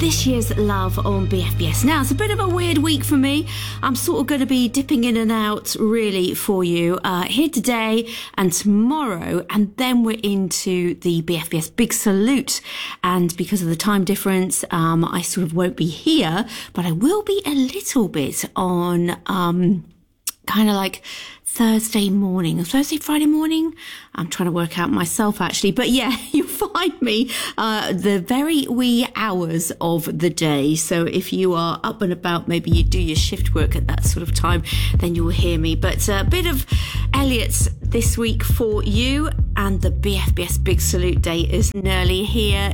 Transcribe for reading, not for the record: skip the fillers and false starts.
this year's Love on BFBS. Now, it's a bit of a weird week for me. I'm sort of going to be dipping in and out really for you here today and tomorrow, and then we're into the BFBS Big Salute. And because of the time difference, I sort of won't be here, but I will be a little bit on kind of like Thursday, Friday morning. I'm trying to work out myself actually, but yeah, you'll find me the very wee hours of the day. So if you are up and about, maybe you do your shift work at that sort of time, then you will hear me. But a bit of Elliot's this week for you, and the BFBS Big Salute Day is nearly here.